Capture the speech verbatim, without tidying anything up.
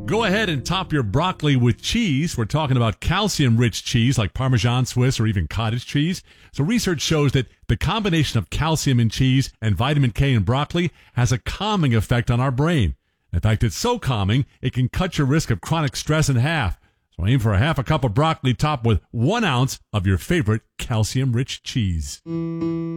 Go ahead and top your broccoli with cheese. We're talking about calcium-rich cheese like Parmesan, Swiss, or even cottage cheese. So research shows that the combination of calcium in cheese and vitamin K in broccoli has a calming effect on our brain. In fact, it's so calming, it can cut your risk of chronic stress in half. So aim for a half a cup of broccoli topped with one ounce of your favorite calcium-rich cheese.